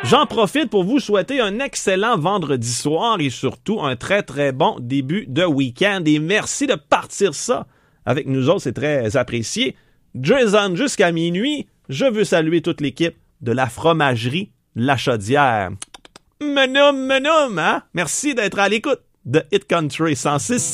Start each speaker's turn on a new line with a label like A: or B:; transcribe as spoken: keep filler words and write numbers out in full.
A: J'en profite pour vous souhaiter un excellent vendredi soir et surtout un très très bon début de week-end. Et merci de partir ça avec nous autres, c'est très apprécié. Jason jusqu'à minuit, je veux saluer toute l'équipe de la fromagerie La Chaudière. Menum, menum, hein? Merci d'être à l'écoute de Hit Country cent six.